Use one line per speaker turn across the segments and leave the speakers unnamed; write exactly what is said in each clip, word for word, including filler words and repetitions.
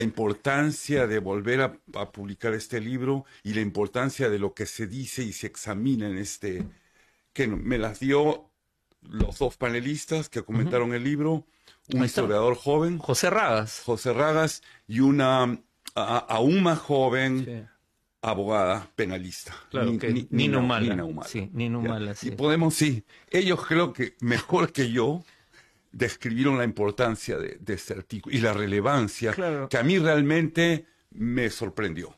importancia de volver a, a publicar este libro y la importancia de lo que se dice y se examina en este, que me las dio los dos panelistas que comentaron uh-huh. el libro, un historiador joven,
José Ragas,
José Ragas, y una a, aún más joven sí. abogada penalista,
claro,
Ni,
que
ni,
Nino
Nina,
Humala.
Nina Humala.
Sí, Nino Humala, sí.
Y podemos, sí, ellos creo que mejor que yo describieron la importancia de, de este artículo y la relevancia claro. que a mí realmente me sorprendió.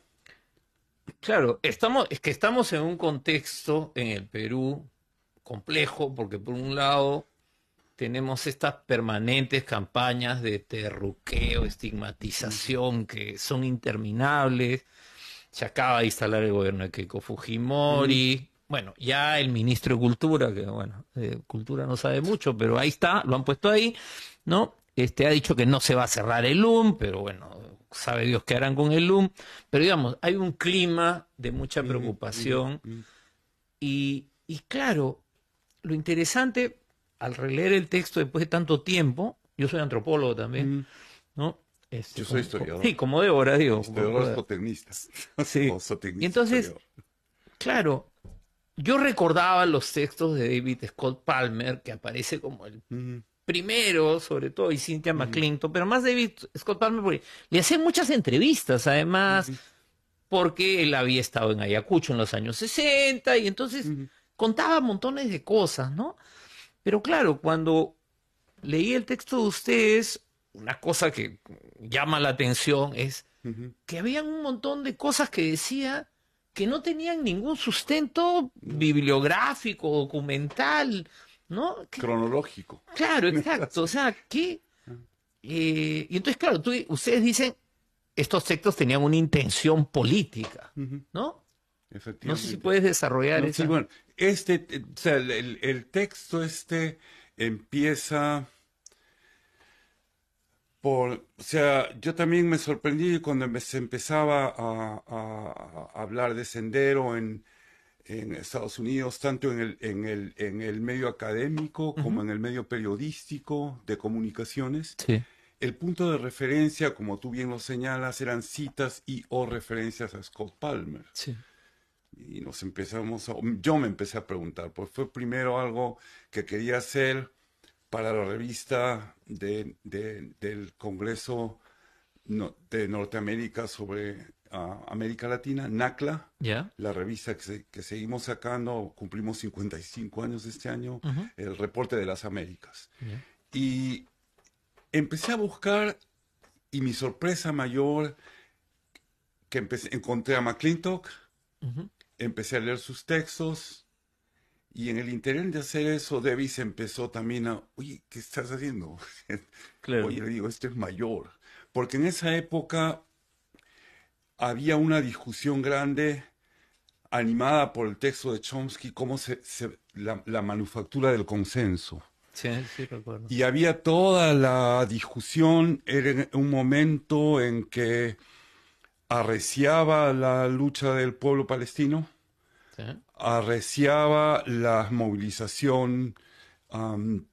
Claro, estamos, es que estamos en un contexto en el Perú complejo, porque por un lado tenemos estas permanentes campañas de terruqueo, estigmatización que son interminables. Se acaba de instalar el gobierno de Keiko Fujimori. Mm. Bueno, ya el ministro de Cultura, que bueno, de Cultura no sabe mucho, pero ahí está, lo han puesto ahí, ¿no? Este ha dicho que no se va a cerrar el U M, pero bueno, sabe Dios qué harán con el U M. Pero digamos, hay un clima de mucha preocupación. Mm, mm, mm. Y, y claro, lo interesante, al releer el texto después de tanto tiempo, yo soy antropólogo también, mm. ¿no? Este,
yo soy historiador.
Sí, como Débora, digo.
Historiador zootecnista.
Sí. Y entonces, historiador. Claro, yo recordaba los textos de David Scott Palmer, que aparece como el mm. primero, sobre todo, y Cynthia mm. McClintock, pero más David Scott Palmer, porque le hacían muchas entrevistas, además, mm. porque él había estado en Ayacucho en los años sesenta, y entonces mm. contaba montones de cosas, ¿no? Pero claro, cuando leí el texto de ustedes, una cosa que llama la atención es uh-huh. que habían un montón de cosas que decía que no tenían ningún sustento bibliográfico, documental, ¿no? Que,
cronológico.
Claro, exacto. O sea, que... Eh, y entonces, claro, tú, ustedes dicen, estos textos tenían una intención política, uh-huh. ¿no?
Efectivamente.
No sé si puedes desarrollar
no,
eso.
Sí, bueno, este, o sea, el, el texto este empieza... Por, o sea, yo también me sorprendí cuando se empezaba a, a, a hablar de Sendero en, en Estados Unidos, tanto en el, en el, en el medio académico como uh-huh. en el medio periodístico de comunicaciones.
Sí.
El punto de referencia, como tú bien lo señalas, eran citas y o referencias a Scott Palmer.
Sí.
Y nos empezamos, a, yo me empecé a preguntar, pues fue primero algo que quería hacer para la revista de, de, del Congreso no, de Norteamérica sobre uh, América Latina, NACLA,
yeah.
la revista que, se, que seguimos sacando, cumplimos cincuenta y cinco años este año,
uh-huh.
el Reporte de las Américas.
Yeah.
Y empecé a buscar, y mi sorpresa mayor, que empecé, encontré a McClintock, uh-huh. empecé a leer sus textos. Y en el interés de hacer eso, Davis empezó también a, oye, ¿qué estás haciendo?
Claro.
Oye, le digo, este es mayor. Porque en esa época había una discusión grande animada por el texto de Chomsky, cómo se, se la, la manufactura del consenso.
Sí, sí, recuerdo.
Y había toda la discusión, era un momento en que arreciaba la lucha del pueblo palestino.
Sí.
Arreciaba la movilización um,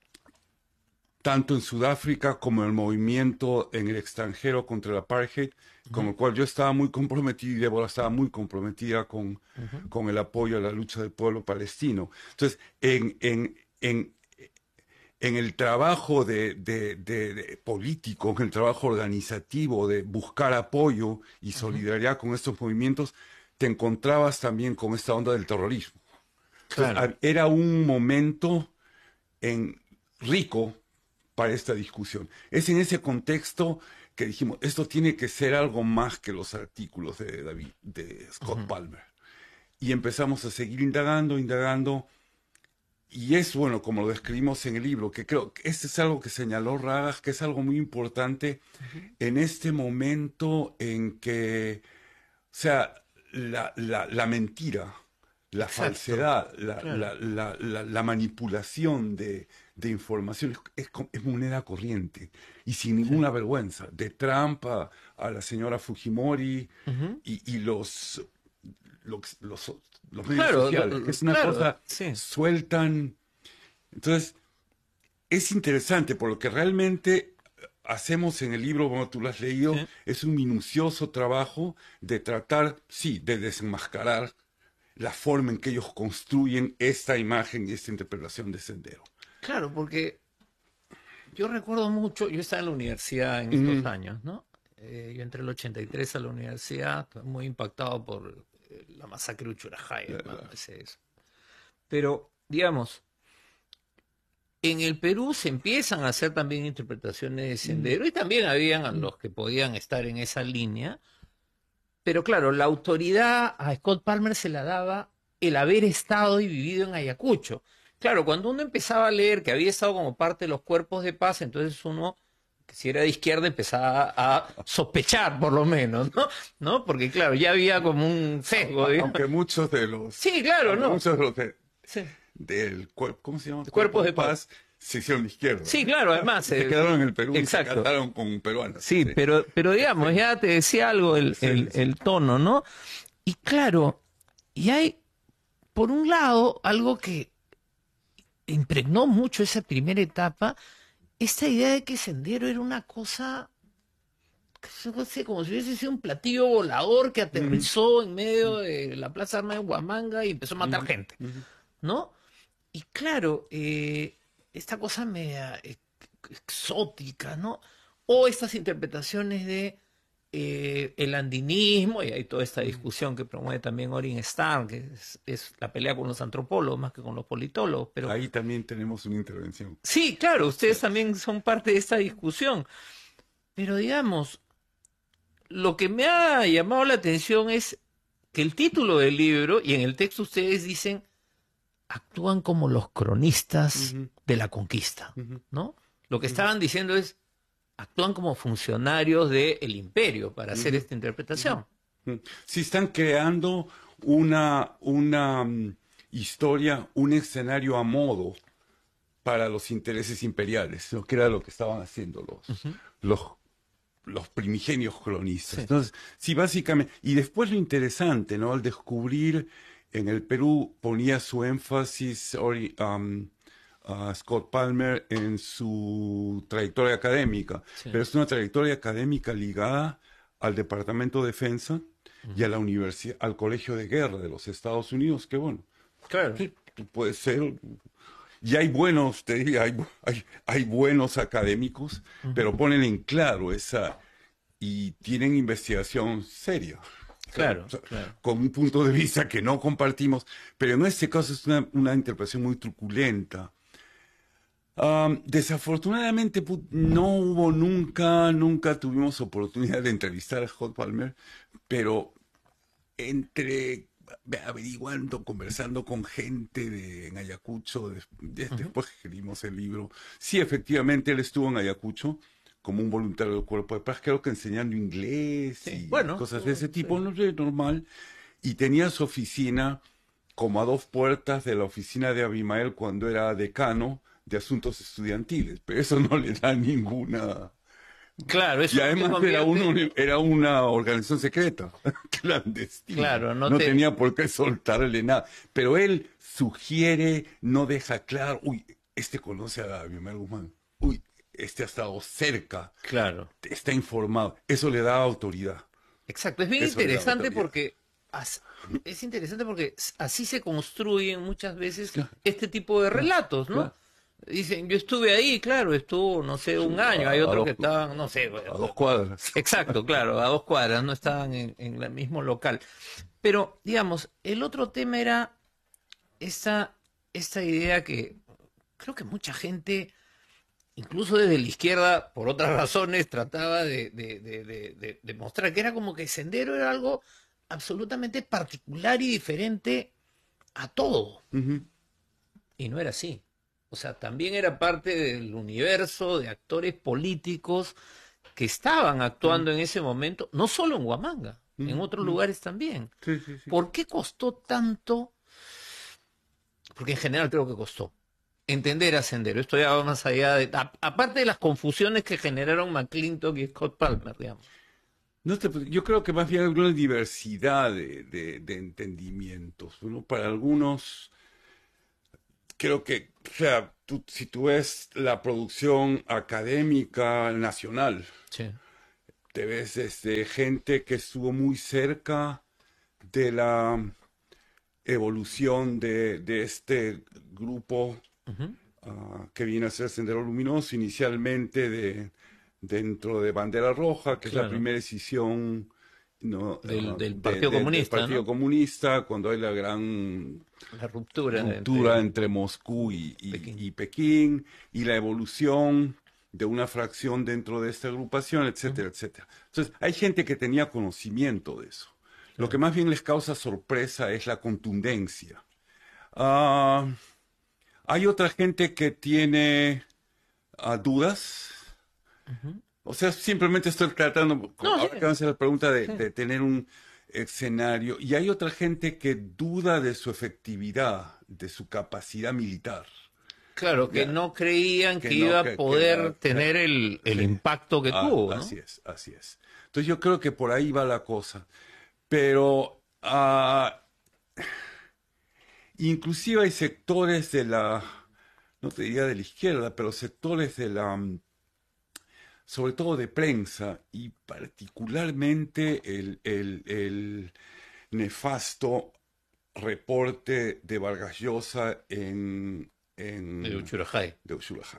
tanto en Sudáfrica como el movimiento en el extranjero contra el apartheid, uh-huh. con el cual yo estaba muy comprometido y Débora estaba muy comprometida con, uh-huh. con el apoyo a la lucha del pueblo palestino. Entonces, en, en, en, en el trabajo de, de, de, de político, en el trabajo organizativo de buscar apoyo y solidaridad uh-huh. con estos movimientos, te encontrabas también con esta onda del terrorismo. Entonces, claro. Era un momento en, rico para esta discusión. Es en ese contexto que dijimos, esto tiene que ser algo más que los artículos de, David, de Scott uh-huh. Palmer. Y empezamos a seguir indagando, indagando. Y es, bueno, como lo describimos en el libro, que creo que este es algo que señaló Ragas, que es algo muy importante uh-huh. en este momento en que, o sea, La, la, la mentira, la Exacto. falsedad, la, claro. la, la, la, la manipulación de, de información es, es moneda corriente y sin ninguna sí. vergüenza. De Trump a, a la señora Fujimori uh-huh. y, y los, los, los, los medios
claro,
sociales.
Lo,
es una
claro,
cosa,
sí.
sueltan. Entonces, es interesante porque realmente hacemos en el libro, como tú lo has leído,
Sí.
es un minucioso trabajo de tratar, sí, de desenmascarar la forma en que ellos construyen esta imagen y esta interpretación de Sendero.
Claro, porque yo recuerdo mucho, yo estaba en la universidad en estos
Mm.
años, ¿no? Eh, yo entré en el ochenta y tres a la universidad, muy impactado por eh, la masacre de Uchurajay, hermano, ese eso. Pero, digamos, en el Perú se empiezan a hacer también interpretaciones de Sendero y también habían a los que podían estar en esa línea. Pero claro, la autoridad a Scott Palmer se la daba el haber estado y vivido en Ayacucho. Claro, cuando uno empezaba a leer que había estado como parte de los cuerpos de paz, entonces uno, que si era de izquierda, empezaba a sospechar por lo menos, ¿no? ¿No? Porque claro, ya había como un sesgo, digamos.
Aunque muchos de los...
Sí, claro,
aunque
¿no?
Muchos de los de-
Sí.
del cuerpo, ¿cómo se llama?
De cuerpos de paz.
Se hicieron de izquierda.
Sí, claro, además.
Se
eh,
quedaron en el Perú y se
exacto.
casaron con peruanos.
Sí, pero, pero digamos,
Sí.
ya te decía algo el,
Sí,
el-
sí.
el tono, ¿no? Y claro, y hay, por un lado, algo que impregnó mucho esa primera etapa, esta idea de que Sendero era una cosa, que yo no sé, como si hubiese sido un platillo volador que aterrizó en medio de la Plaza Armas de Huamanga y empezó a matar gente,
Ujú.
¿no? Y claro, eh, esta cosa media ex- exótica, ¿no? O estas interpretaciones de eh, el andinismo, y hay toda esta discusión que promueve también Orin Starn, que es, es la pelea con los antropólogos más que con los politólogos, pero
Ahí también tenemos una intervención.
sí, claro, ustedes también son parte de esta discusión, pero digamos, lo que me ha llamado la atención es que el título del libro, y en el texto ustedes dicen, actúan como los cronistas
Ujú.
de la conquista,
Ujú.
¿no? Lo que estaban diciendo es, actúan como funcionarios del imperio para hacer
Ujú.
esta interpretación.
Mm. Sí, están creando una, una mm, historia, un escenario a modo para los intereses imperiales, lo que era lo que estaban haciendo los, los, los primigenios cronistas.
Sí.
Entonces, sí, básicamente, y después lo interesante, ¿no? Al descubrir en el Perú ponía su énfasis ori- um, a Scott Palmer en su trayectoria académica,
Sí.
pero es una trayectoria académica ligada al Departamento de Defensa y a la universidad, al Colegio de Guerra de los Estados Unidos, que bueno,
Claro.
sí, puede ser. Y hay buenos, te diría, hay, hay, hay buenos académicos, pero ponen en claro esa, y tienen investigación seria.
Claro,
O sea,
claro.
con un punto de vista que no compartimos, pero en este caso es una, una interpretación muy truculenta. Um, desafortunadamente pu- no hubo nunca, nunca tuvimos oportunidad de entrevistar a Scott Palmer, pero entre averiguando, conversando con gente de, en Ayacucho, des- des-
Ujú.
después que escribimos el libro, sí, efectivamente él estuvo en Ayacucho como un voluntario del Cuerpo de Paz, creo que enseñando inglés
Sí,
y
bueno,
cosas de ese
sí.
tipo, no sé, normal, y tenía su oficina como a dos puertas de la oficina de Abimael cuando era decano de asuntos estudiantiles, pero eso no le da ninguna...
Claro, eso
Y
te
además era,
convierte-
una, era una organización secreta, clandestina.
Claro, no
no
te-
tenía por qué soltarle nada. Pero él sugiere, no deja claro, uy, este conoce a Abimael Guzmán, uy, este ha estado cerca,
Claro.
está informado. Eso le da autoridad.
Exacto, es bien
Eso le da
interesante
autoridad.
porque as- es interesante porque s- así se construyen muchas veces
Claro.
este tipo de relatos, ¿no?
Claro.
Dicen, yo estuve ahí, claro, estuvo, no sé, un año, hay
a
otros
dos-
que estaban, no sé,
A dos cuadras.
exacto, claro, a dos cuadras, no estaban en, en el mismo local. Pero, digamos, el otro tema era esta, esta idea que creo que mucha gente, incluso desde la izquierda, por otras razones, trataba de, de, de, de, de- de mostrar que era como que Sendero era algo absolutamente particular y diferente a todo.
Ujú.
Y no era así. O sea, también era parte del universo de actores políticos que estaban actuando en ese momento, no solo en Huamanga, en
Mm,
otros
mm.
lugares también.
Sí, sí, sí.
¿Por qué costó tanto? Porque en general creo que costó entender a Sendero. Esto ya va más allá de... a- aparte de las confusiones que generaron McClintock y Scott Palmer, digamos.
No te- yo creo que más bien hay una diversidad de, de- de entendimientos, ¿no? Para algunos, creo que, o sea, tú, si tú ves la producción académica nacional,
Sí.
te ves desde gente que estuvo muy cerca de la evolución de, de este grupo
Ujú.
uh, que viene a ser Sendero Luminoso, inicialmente de, dentro de Bandera Roja, que es la
Claro.
primera decisión, ¿no?
Del,
uh,
del
de-
Partido
de- del
Comunista,
Partido
¿no?
Comunista, cuando hay la gran
La ruptura
ruptura
entre
entre Moscú y, y-
Pekín.
y Pekín, y la evolución de una fracción dentro de esta agrupación, etcétera, etcétera. Entonces, hay gente que tenía conocimiento de eso. Lo que más bien les causa sorpresa es la contundencia. Ah, hay otra gente que tiene ah, dudas.
Ujú.
O sea, simplemente estoy tratando, como
No, sí,
ahora que me hace la pregunta de,
sí.
de tener un escenario. Y hay otra gente que duda de su efectividad, de su capacidad militar.
Claro, que
Ya,
no creían
que
que
no,
iba a
que, que
poder
la-
tener el, el
sí.
impacto que
Ah,
tuvo, ¿no?
así es, así es. Entonces yo creo que por ahí va la cosa. Pero ah, inclusive hay sectores de la, no te diría de la izquierda, pero sectores de la, mm, sobre todo de prensa, y particularmente el, el- el nefasto reporte de Vargas Llosa en,
De
en
Uchurajay.
de Ushulajay,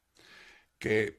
que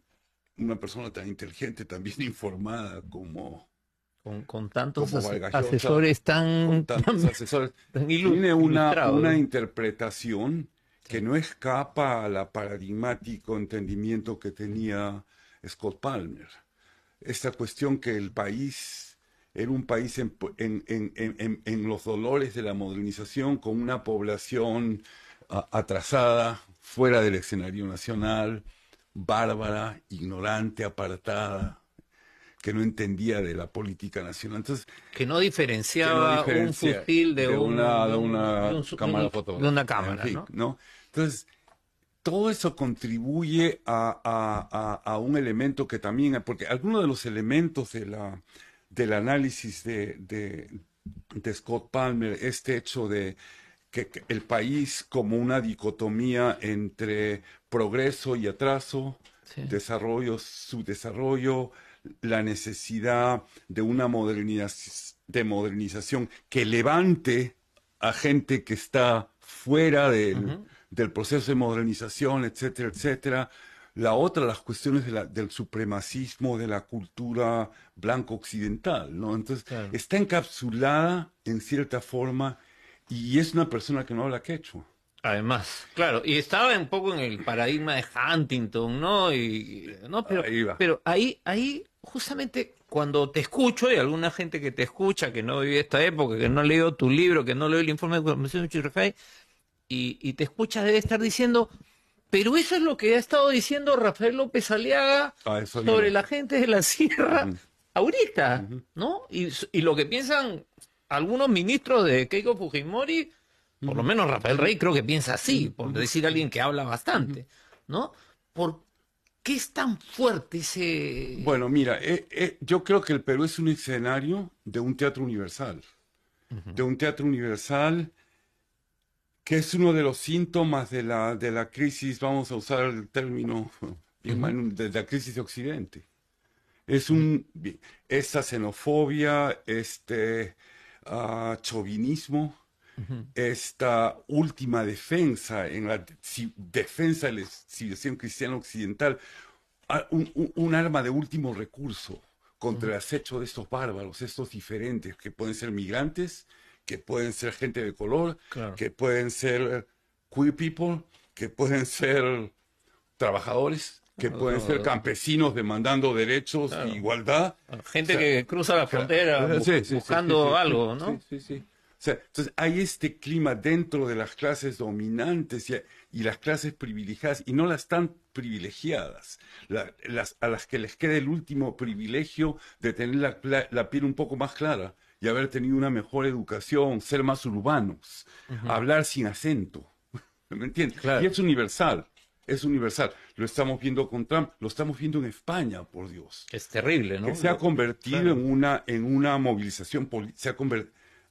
una persona tan inteligente, tan bien informada como,
Con, con tantos
como
ase-
Vargas Llosa,
asesores
con
tan,
tantos
tan,
asesores,
tan ilu-
tiene una,
ilustrados,
una
¿no?
interpretación que
Sí.
no escapa a la paradigmático entendimiento que tenía Scott Palmer. Esta cuestión que el país era un país en, en- en- en- en- en los dolores de la modernización, con una población ah, atrasada, fuera del escenario nacional, bárbara, ignorante, apartada, que no entendía de la política nacional. Entonces,
Que no
que no
diferenciaba un
diferencia
fusil de,
de
un,
una,
de,
de
un, de,
una
un su- de
cámara
un- de una
fotográfica, en
cámara,
fin,
¿no?
¿no? Entonces, todo eso contribuye a, a- a- a un elemento que también, porque algunos de los elementos de la, del análisis de, de, de Scott Palmer, este hecho de que, que el país como una dicotomía entre progreso y atraso,
Sí.
desarrollo, subdesarrollo, la necesidad de una modernización, de modernización que levante a gente que está fuera del,
Ujú.
del proceso de modernización, etcétera, etcétera. La otra, las cuestiones de la- del supremacismo de la cultura blanco-occidental, ¿no? Entonces,
Claro.
está encapsulada en cierta forma y es una persona que no habla quechua.
Además, claro, y estaba un poco en el paradigma de Huntington, ¿no? Y, no, pero,
Ahí va.
pero ahí, ahí, justamente cuando te escucho, y alguna gente que te escucha, que no vive esta época, que no leyó tu libro, que no leyó el informe de Convención de Chirrejay, y, y te escucha, debe estar diciendo, pero eso es lo que ha estado diciendo Rafael López Aliaga
A eso
sobre
vine.
la gente de la sierra
Ujú,
ahorita,
ujú,
¿no? Y, y lo que piensan algunos ministros de Keiko Fujimori, por lo
ujú,
menos Rafael Rey creo que piensa así,
ujú,
por
ujú,
decir alguien que habla
ujú.
bastante, ¿no? ¿Por qué es tan fuerte ese...
Bueno, mira, eh, eh, yo creo que el Perú es un escenario de un teatro universal, de
Ujú,
un teatro universal que es uno de los síntomas de la, de la crisis, vamos a usar el término bien
ujú,
mal, de la crisis de Occidente. Es
ujú,
un, esa xenofobia, este ah, chauvinismo,
ujú.
esta última defensa en la ci- defensa de la civilización cristiana occidental, a- un, un- un arma de último recurso contra el acecho de estos bárbaros, estos diferentes, que pueden ser migrantes, que pueden ser gente de color,
Claro.
que pueden ser queer people, que pueden ser trabajadores, que
O-
pueden ser
o-
campesinos demandando derechos e
claro.
igualdad. O
Gente
sea,
que cruza la frontera
claro,
bu-
sí, sí, sí, sí,
buscando
sí,
algo,
sí,
¿no?
sí, sí. O sea, entonces hay este clima dentro de las clases dominantes y, y las clases privilegiadas, y no las tan privilegiadas, la- las, a las que les queda el último privilegio de tener la, pla- la piel un poco más clara y haber tenido una mejor educación, ser más urbanos,
Ujú.
hablar sin acento. ¿Me entiendes? Y
Claro.
es universal, es universal. Lo estamos viendo con Trump, lo estamos viendo en España, por Dios,
Es terrible, ¿no?
que se ha
Lo-
convertido
claro.
en una, en una movilización política, se ha convertido,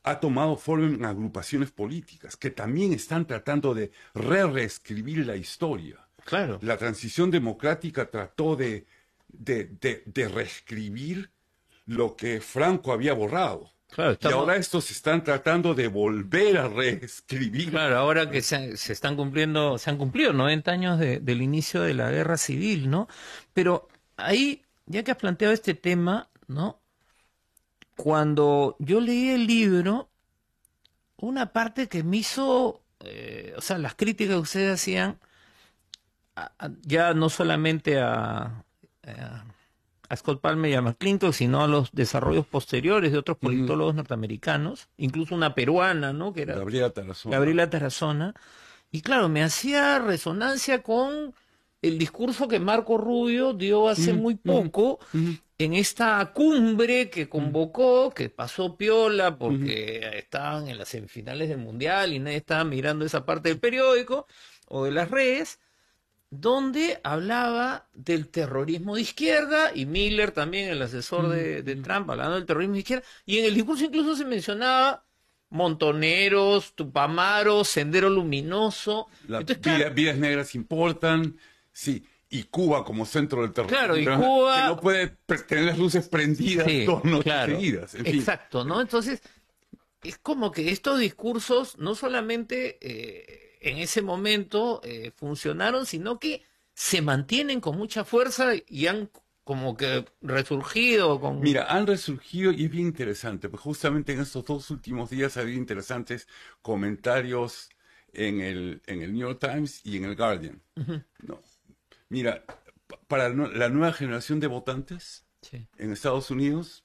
ha tomado forma en agrupaciones políticas que también están tratando de re-reescribir la historia.
Claro.
La transición democrática trató de, de, de, de reescribir lo que Franco había borrado.
Claro, estamos...
Y ahora estos están tratando de volver a reescribir.
Claro, ahora que se, se están cumpliendo, se han cumplido noventa años de, del inicio de la guerra civil, ¿no? Pero ahí, ya que has planteado este tema, ¿no? Cuando yo leí el libro, una parte que me hizo, eh, o sea, las críticas que ustedes hacían, a, a, ya no solamente a, a, a Scott Palmer y a McClintock, sino a los desarrollos posteriores de otros politólogos mm. norteamericanos, incluso una peruana, ¿no? Que era
Gabriela Tarazona.
Gabriela Tarazona. Y claro, me hacía resonancia con el discurso que Marco Rubio dio hace mm. muy poco, mm. en esta cumbre que convocó, que pasó piola porque uh-huh. estaban en las semifinales del Mundial y nadie estaba mirando esa parte del periódico o de las redes, donde hablaba del terrorismo de izquierda, y Miller también, el asesor uh-huh. de, de Trump, hablando del terrorismo de izquierda, y en el discurso incluso se mencionaba Montoneros, Tupamaros, Sendero Luminoso.
Las vidas, vidas negras importan, sí. Y Cuba como centro del terror.
Claro, y Cuba...
Que no puede tener las luces prendidas
sí,
dos noches
claro,
seguidas. En
exacto,
fin.
¿no? Entonces, es como que estos discursos no solamente eh, en ese momento eh, funcionaron, sino que se mantienen con mucha fuerza y han como que resurgido. Con...
Mira, han resurgido y es bien interesante, porque justamente en estos dos últimos días ha habido interesantes comentarios en el, en el New York Times y en el Guardian. Uh-huh. No. Mira, para la nueva generación de votantes sí. en Estados Unidos...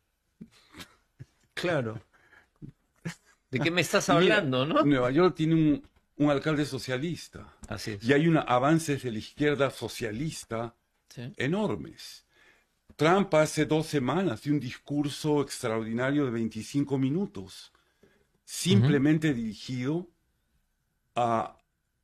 Claro. ¿De qué me estás hablando,
Mira,
no?
Nueva York tiene un, un alcalde socialista.
Así es.
Y hay una, avances de la izquierda socialista sí. enormes. Trump hace dos semanas dio un discurso extraordinario de veinticinco minutos, simplemente uh-huh. dirigido a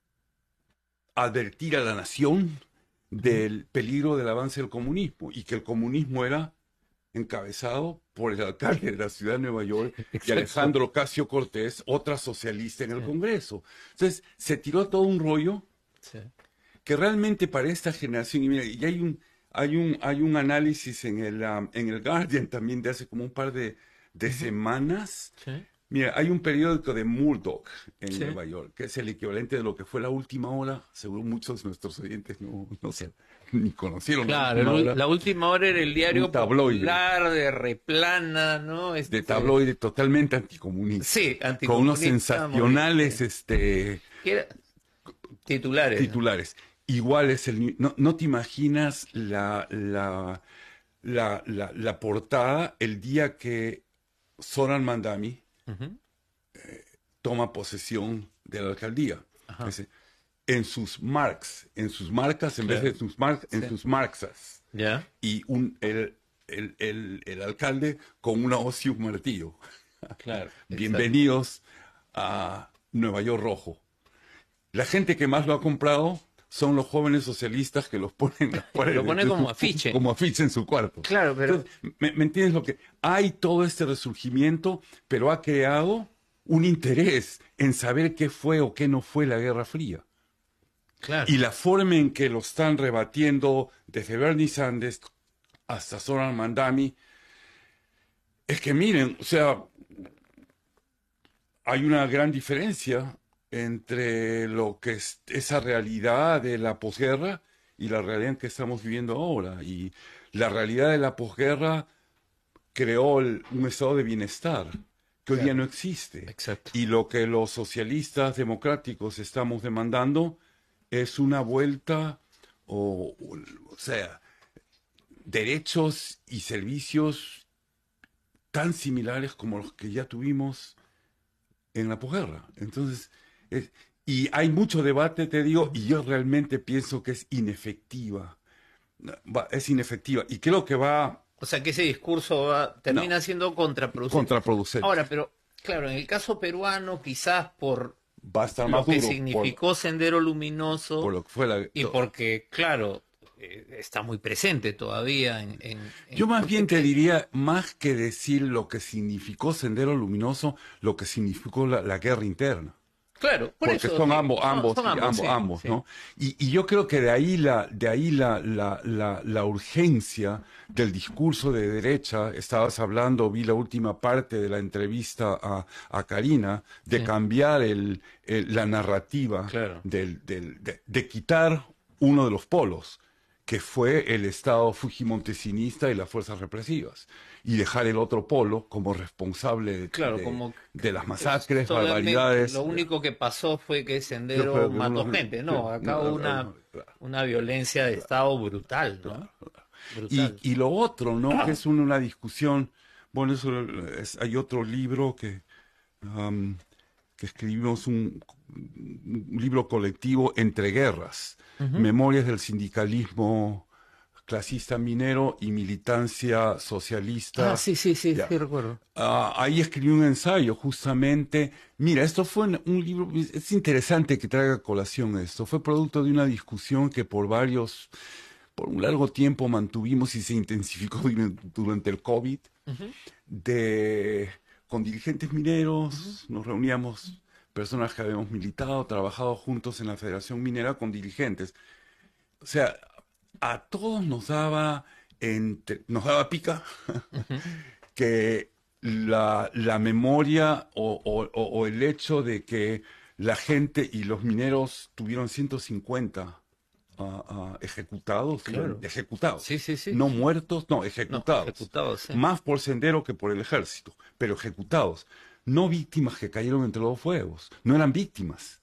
advertir a la nación del peligro del avance del comunismo, y que el comunismo era encabezado por el alcalde de la ciudad de Nueva York y Alejandro Ocasio-Cortez, otra socialista en el sí. Congreso. Entonces, se tiró todo un rollo sí. que realmente para esta generación, y mira, y hay un, hay un, hay un análisis en el, um, en el Guardian también de hace como un par de, de uh-huh. semanas. Sí. Mira, hay un periódico de Murdoch en sí. Nueva York, que es el equivalente de lo que fue La Última Hora. Seguro muchos de nuestros oyentes no, no sé, ni conocieron.
Claro, La Última Hora. La Última Hora era el diario popular de Replana, ¿no?
Este... De tabloide totalmente anticomunista.
Sí, anticomunista.
Con unos sensacionales este,
era? titulares.
Titulares. ¿No? Igual es el... No, no te imaginas la, la, la, la, la portada el día que Zoran Mandami Uh-huh. Eh, toma posesión de la alcaldía. Ese, en sus marks, en sus marcas, en claro. vez de sus marcas, en sí. sus marxas.
Yeah.
Y un, el, el, el, el alcalde con una hoz y un martillo.
Claro.
Bienvenidos a Nueva York Rojo. La gente que más lo ha comprado son los jóvenes socialistas que los ponen,
lo ponen como afiche.
Como afiche en su cuarto.
Claro, pero...
Entonces, ¿me, ¿me entiendes lo que...? Hay todo este resurgimiento, pero ha creado un interés en saber qué fue o qué no fue la Guerra Fría.
Claro.
Y la forma en que lo están rebatiendo, desde Bernie Sanders hasta Zoran Mandami, es que miren, o sea, hay una gran diferencia entre lo que es esa realidad de la posguerra y la realidad en que estamos viviendo ahora. Y la realidad de la posguerra creó el, un estado de bienestar que hoy día no existe.
Exacto.
Y lo que los socialistas democráticos estamos demandando es una vuelta, o, o, o sea, derechos y servicios tan similares como los que ya tuvimos en la posguerra. Entonces, Es, y hay mucho debate, te digo, y yo realmente pienso que es inefectiva. Va, es inefectiva. Y creo que va...
O sea, que ese discurso va, termina no, siendo contraproducente.
Contraproducente.
Ahora, pero, claro, en el caso peruano, quizás por
va a estar
lo
más
que
duro,
significó por, Sendero Luminoso,
por lo que fue la,
y porque, claro, eh, está muy presente todavía en... en, en
Yo más bien te
que,
diría, más que decir lo que significó Sendero Luminoso, lo que significó la, la guerra interna.
claro, por
Porque
eso
son
digo,
ambos,
son,
ambos,
son
sí,
ambos,
ambos,
sí,
ambos,
sí.
¿no? Y, y yo creo que de ahí la, de ahí la, la, la, la urgencia del discurso de derecha. Estabas hablando, vi la última parte de la entrevista a, a Karina, de
Sí,
cambiar el, el- la narrativa,
claro.
del, del, de, de quitar uno de los polos, que fue el Estado fujimontesinista y las fuerzas represivas, y dejar el otro polo como responsable de,
Claro,
de,
como
de las
que
masacres,
solamente lo
barbaridades.
único que pasó fue que
Yo
Sendero
creo que
mató
uno-
gente.
sí,
No, acá hubo
no, no,
una,
no, claro,
una violencia de Estado brutal, ¿no?
claro, claro. Y,
Brutal.
y lo otro, ¿no? Que es una, una discusión, bueno, eso es- hay otro libro que, am, que escribimos, un, un libro colectivo entre guerras,
Ujú.
Memorias del sindicalismo clasista minero y militancia
Ah,
socialista.
sí, sí, sí,
Ya.
sí, recuerdo.
Ah, ahí escribí un ensayo justamente. Mira, esto fue un, un libro, es es interesante que traiga a colación esto. Fue producto de una discusión que por varios, por un largo tiempo mantuvimos y se intensificó dur- durante el COVID,
Ujú,
de, con dirigentes
ujú.
mineros. Nos reuníamos personas que habíamos militado, trabajado juntos en la Federación Minera con dirigentes. O sea, a todos nos daba, entre- nos daba pica
Ujú.
que la, la memoria o, o- o- o el hecho de que la gente y los mineros tuvieron ciento cincuenta ah, ah, ejecutados,
Claro.
ejecutados,
Sí, sí, sí,
no
sí.
muertos, no,
No,
ejecutados,
ejecutados, sí.
más por Sendero que por el ejército, pero ejecutados, no víctimas que cayeron entre los fuegos, no eran víctimas,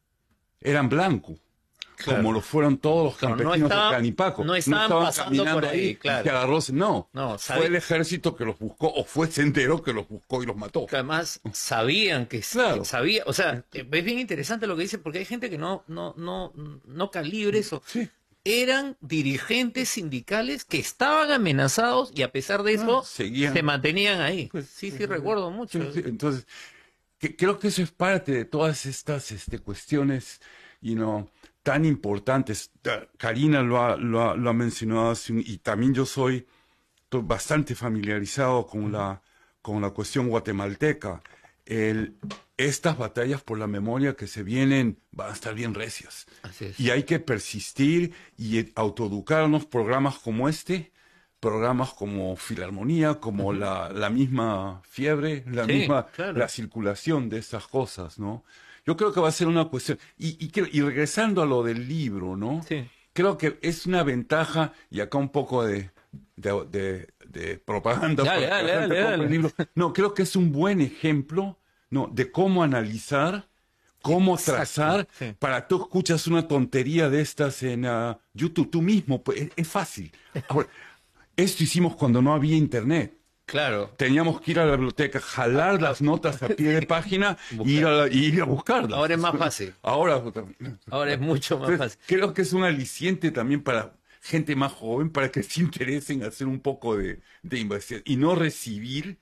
eran blancos, como
Claro.
lo fueron todos los
Claro, no
campesinos de
estaban,
Canipaco.
no
No
estaban
estaban
pasando por
caminando
ahí,
ahí y se
claro.
agarró. No,
No,
fue
sabía,
el ejército que los buscó o fue Sendero que los buscó y los mató.
que además sabían que, que
Claro.
sabía, o sea, es bien interesante lo que dice, porque hay gente que no, no, no, no calibre eso.
Sí,
Eran dirigentes sindicales que estaban amenazados y a pesar de
ah,
eso
seguían.
se mantenían ahí.
Pues,
Sí,
sí,
sí, recuerdo
sí,
mucho.
sí. Entonces, que- creo que eso es parte de todas estas este, cuestiones, you know, tan importantes. Ta- Karina lo ha, lo ha, lo ha mencionado hace un- y también yo soy to- bastante familiarizado con
Ujú.
la, con la cuestión guatemalteca. El, estas batallas por la memoria que se vienen van a estar bien recias.
Así es.
Y hay que persistir y eh, autoeducarnos. Programas como este, programas como Filarmonía, como
Ujú.
la, la misma fiebre, la
Sí,
misma,
claro.
la circulación de estas cosas, ¿no? Yo creo que va a ser una cuestión. Y, y, creo- y regresando a lo del libro, ¿no?
Sí.
Creo que es una ventaja, y acá un poco de, de, de- de propaganda
Dale,
para que
dale,
la gente
dale,
compre el
dale.
libro. No, creo que es un buen ejemplo, ¿no? De cómo analizar, cómo
Exacto,
trazar.
sí.
Para tú escuchas una tontería de estas en ah, YouTube, tú mismo, pues es, es fácil. Ahora, esto hicimos cuando no había internet.
Claro.
Teníamos que ir a la biblioteca, jalar las notas a pie de página y ir a, la- y ir a buscarlas.
Ahora es más fácil.
Ahora,
Ahora es mucho más
entonces,
fácil.
creo que es un aliciente también para gente más joven, para que se interesen en hacer un poco de, de investigación y no recibir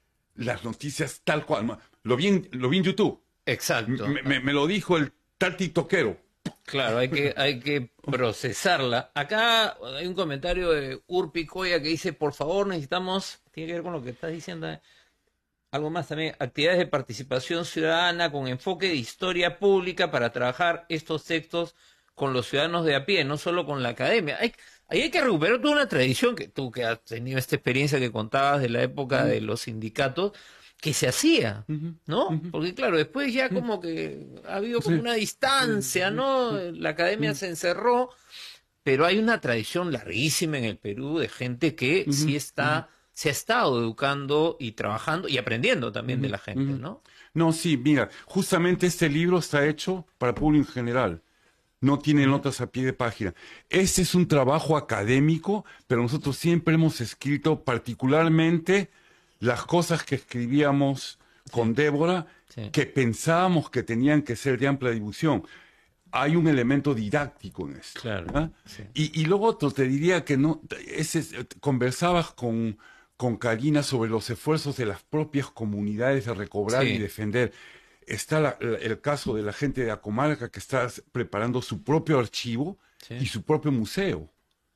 las noticias tal cual. Ma- Lo vi en, lo vi en YouTube.
Exacto.
Me, me- me lo dijo el tal tiktokero.
Claro, hay que, hay que procesarla. Acá hay un comentario de Urpi Coya que dice, por favor, necesitamos, tiene que ver con lo que estás diciendo, eh, algo más también, actividades de participación ciudadana con enfoque de historia pública para trabajar estos textos con los ciudadanos de a pie, no solo con la academia. Hay, ahí hay que recuperar toda una tradición que tú que has tenido esta experiencia que contabas de la época de los sindicatos, que se hacía,
Ujú,
¿no?
ujú.
Porque claro, después ya como que ha habido como
Sí.
una distancia, ¿no? La academia se encerró, pero hay una tradición larguísima en el Perú de gente que
Ujú,
sí está, se ha estado educando y trabajando y aprendiendo también de
ujú,
la gente,
ujú.
¿no?
No, sí, mira, justamente este libro está hecho para público en general. No tiene
Ujú.
notas a pie de página. Este es un trabajo académico, pero nosotros siempre hemos escrito particularmente las cosas que escribíamos con Débora,
Sí.
que pensábamos que tenían que ser de amplia difusión. Hay un elemento didáctico en esto.
Claro,
¿Ah?
sí.
Y, y luego otro, te diría que no, ese, es- conversabas con, con Karina sobre los esfuerzos de las propias comunidades de recobrar
Sí.
y defender. Está la- la- el caso de la gente de Acomarca que está preparando su propio archivo
Sí.
y su propio museo.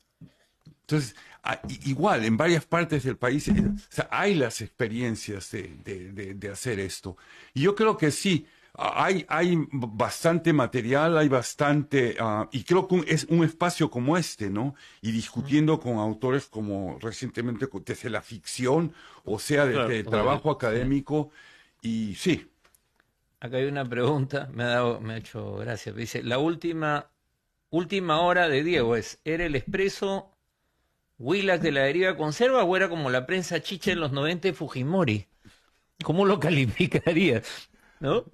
Entonces, a, igual, en varias partes del país, eh, o sea, hay las experiencias de, de, de, de hacer esto. Y yo creo que sí, hay, hay bastante material, hay bastante, uh, y creo que un, es un espacio como este, ¿no? Y discutiendo con autores como recientemente desde la ficción, o sea, desde
Claro,
el trabajo
sí.
académico, y sí.
Acá hay una pregunta, me ha dado, me ha hecho gracia. Dice, la última, última hora de Diego es, ¿era el Expreso Willax de la deriva conserva o era como la prensa chicha en los noventa de Fujimori? ¿Cómo lo calificarías? ¿No?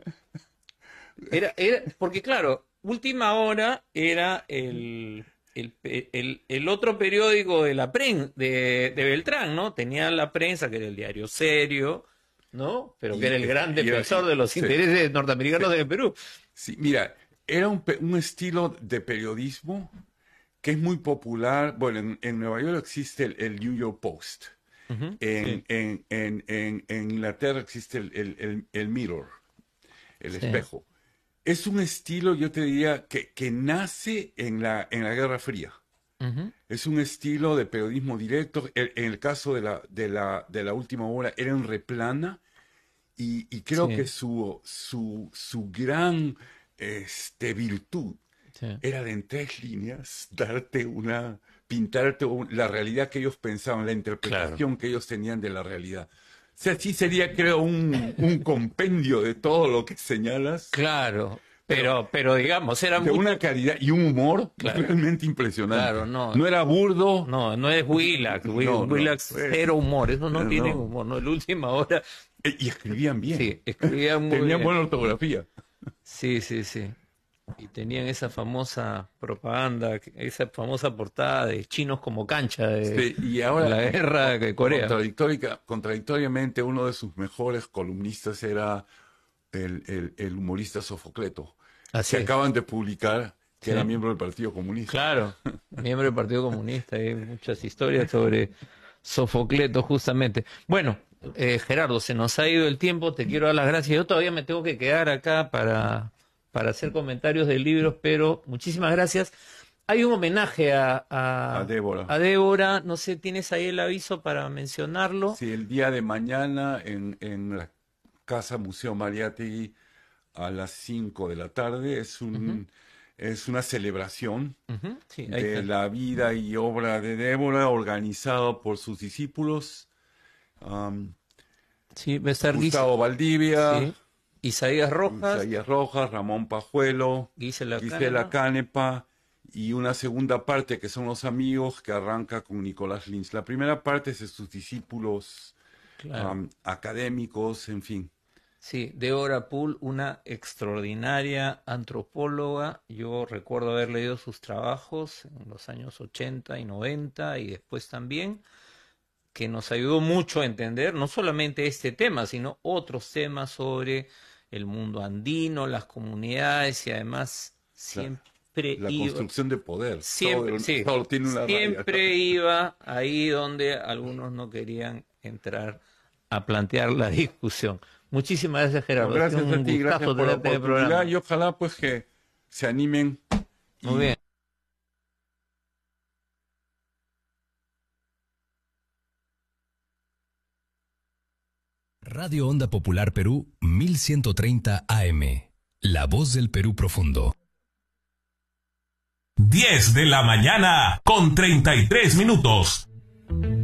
Era, era, porque claro, Última Hora era el, el, el, el otro periódico de la prensa de, de Beltrán, ¿no? Tenía la prensa, que era el diario serio, ¿no? Pero que
Y,
era el gran
y,
defensor
y,
de los
sí,
intereses norteamericanos
sí,
de Perú.
Sí, mira, era un, un estilo de periodismo que es muy popular. Bueno, en, en Nueva York existe el, el New York Post.
Uh-huh,
En,
sí.
en, en, en, en Inglaterra existe el, el, el, el Mirror, el
Sí.
espejo. Es un estilo, yo te diría, que, que nace en la, en la Guerra Fría.
Uh-huh.
Es un estilo de periodismo directo. En, en el caso de la, de, la, de la Última Hora era en replana. Y, y creo
Sí.
que su, su, su gran este, virtud
Sí.
era de en tres líneas darte una, pintarte un- la realidad que ellos pensaban, la interpretación que ellos tenían de la realidad. O sea, sí sería, creo, un, un compendio de todo lo que señalas,
Claro,
pero
pero, pero digamos, era
de
mucho.
una calidad y un humor
Claro,
realmente impresionante.
claro, no.
No era burdo,
No, no es Willax. Wi-
no, no,
Willax
eh,
cero humor. Eso no
eh,
tiene
no.
humor. No, la última hora.
Eh, Y escribían bien,
Sí, escribía muy
tenían
bien.
buena ortografía.
Sí, sí, sí. Y tenían esa famosa propaganda, esa famosa portada de chinos como cancha de
Sí, y
la
ahora,
guerra de Corea.
contradictórica- contradictoriamente, uno de sus mejores columnistas era el, el- el humorista Sofocleto,
Así
que
es.
acaban de publicar que
Sí.
era miembro del Partido Comunista.
Claro, miembro del Partido Comunista. Hay muchas historias sobre Sofocleto, justamente. Bueno, eh, Gerardo, se nos ha ido el tiempo. Te quiero dar las gracias. Yo todavía me tengo que quedar acá para, para hacer comentarios de libros, pero muchísimas gracias. Hay un homenaje a, a,
A Débora.
a Débora. No sé, ¿tienes ahí el aviso para mencionarlo?
Sí, el día de mañana en, en la Casa Museo Mariátegui a las cinco de la tarde es un,
Ujú.
es una celebración
Ujú, sí, ahí
de
está.
la vida y obra de Débora organizado por sus discípulos. um,
Sí, va a estar Guis-
Gustavo Valdivia,
sí. Isaías Rojas,
Isaías Rojas, Ramón Pajuelo,
Gisela
Gisela
Cánepa.
Canepa y una segunda parte que son los amigos que arranca con Nicolás Lins. La primera parte es de sus discípulos
Claro.
um, académicos, en fin.
Sí, Débora Pool, una extraordinaria antropóloga. Yo recuerdo haber leído sus trabajos en los años ochenta y noventa y después también, que nos ayudó mucho a entender no solamente este tema, sino otros temas sobre el mundo andino, las comunidades y además siempre
La
iba,
construcción de poder.
siempre,
todo,
sí,
todo tiene una
siempre
raya.
iba ahí donde algunos no querían entrar a plantear la discusión. Muchísimas gracias, Gerardo.
No,
Ha sido
gracias a
un
ti, gracias
gustazo
por la
tenerte en el
oportunidad
programa.
y ojalá pues que se animen. y-
Muy bien.
Radio Onda Popular Perú mil ciento treinta A M. La voz del Perú profundo.
diez de la mañana con treinta y tres minutos.